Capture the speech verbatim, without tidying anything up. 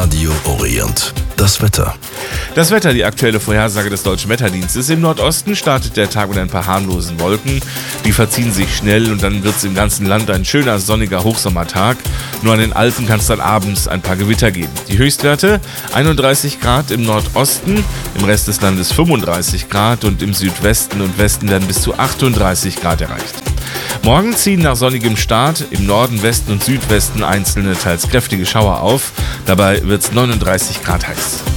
Radio Orient. Das Wetter. Das Wetter, die aktuelle Vorhersage des Deutschen Wetterdienstes. Im Nordosten startet der Tag mit ein paar harmlosen Wolken. Die verziehen sich schnell und dann wird es im ganzen Land ein schöner, sonniger Hochsommertag. Nur an den Alpen kann es dann abends ein paar Gewitter geben. Die Höchstwerte einunddreißig Grad im Nordosten, im Rest des Landes fünfunddreißig Grad und im Südwesten und Westen werden bis zu achtunddreißig Grad erreicht. Morgen ziehen nach sonnigem Start im Norden, Westen und Südwesten einzelne, teils kräftige Schauer auf. Dabei wird es neununddreißig Grad heiß.